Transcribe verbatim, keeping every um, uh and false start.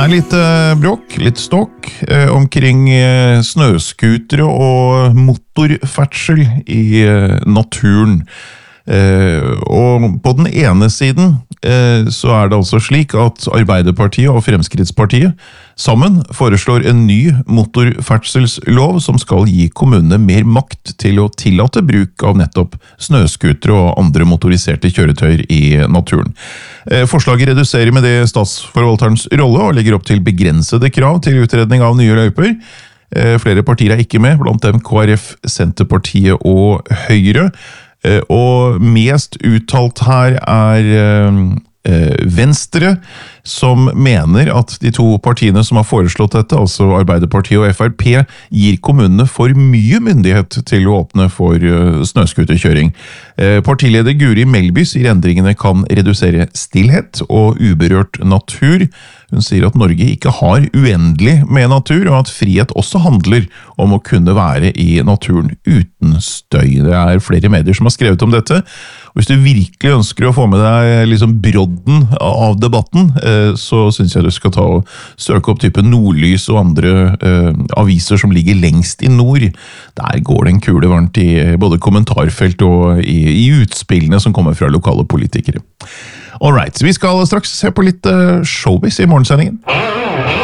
er litt eh, bråk, litt ståk eh, omkring eh, snøskutere og motorferdsel i eh, naturen. Eh, og på den ene siden eh, så er det altså slik at Arbeiderpartiet og Fremskrittspartiet sammen foreslår en ny motorferdselslov som skal gi kommunene mer makt til å tillate bruk av nettopp snøskutere og andre motoriserte kjøretøyer i naturen. Eh, forslaget reduserer med det statsforvalterens rolle og legger opp til begrensede krav til utredning av nye løyper. Eh, flere partier er ikke med, blant dem K R F, Senterpartiet og Høyre. Og mest uttalt her er eh, Venstre, som mener at de to partiene som har foreslått dette, altså Arbeiderpartiet og F R P, gir kommunene for mye myndighet til å åpne for uh, snøskuterkjøring. Eh, partileder Guri Melby sier endringene kan redusere stillhet og uberørt natur. Hun sier at Norge ikke har uendelig med natur, og at frihet også handler om å kunne være i naturen uten støy. Det er flere medier som har skrevet om dette. Og hvis du virkelig ønsker å få med deg liksom brodden av debatten, eh, så synes jeg du skal ta og søke opp type Nordlys og andre eh, aviser som ligger lengst i nord. Der går det en kule varmt i både kommentarfelt og i, i utspillene som kommer fra lokale politikere. Alright, vi skal straks se på litt uh, showbiz i morgensendingen.